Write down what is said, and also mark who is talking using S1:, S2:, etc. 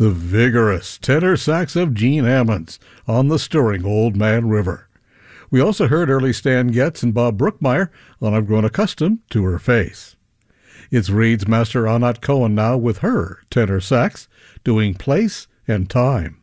S1: the vigorous tenor sax of Gene Ammons on the stirring Old Man River. We also heard early Stan Getz and Bob Brookmeyer on I've Grown Accustomed to Her Face. It's Reed's master Anat Cohen now with her tenor sax doing Place and Time.